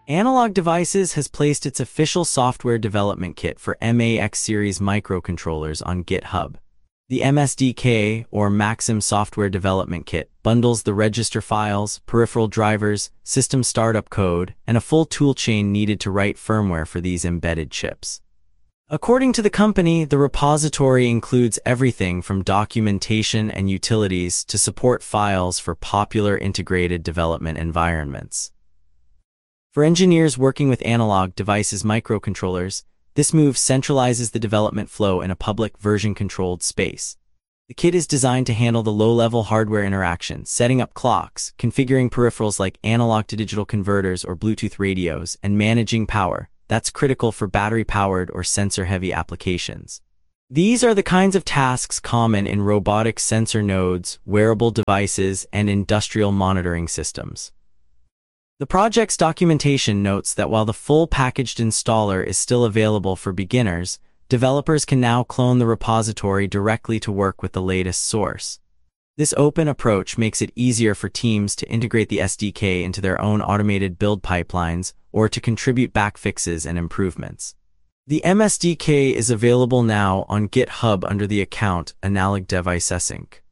Analog Devices has placed its official software development kit for MAX series microcontrollers on GitHub. The MSDK, or Maxim Software Development Kit, bundles the register files, peripheral drivers, system startup code, and a full toolchain needed to write firmware for these embedded chips. According to the company, the repository includes everything from documentation and utilities to support files for popular integrated development environments. For engineers working with Analog Devices microcontrollers, this move centralizes the development flow in a public version-controlled space. The kit is designed to handle the low-level hardware interaction, setting up clocks, configuring peripherals like analog-to-digital converters or Bluetooth radios, and managing power. That's critical for battery-powered or sensor-heavy applications. These are the kinds of tasks common in robotic sensor nodes, wearable devices, and industrial monitoring systems. The project's documentation notes that while the full packaged installer is still available for beginners, developers can now clone the repository directly to work with the latest source. This open approach makes it easier for teams to integrate the SDK into their own automated build pipelines or to contribute back fixes and improvements. The MSDK is available now on GitHub under the account Analog Devices Inc.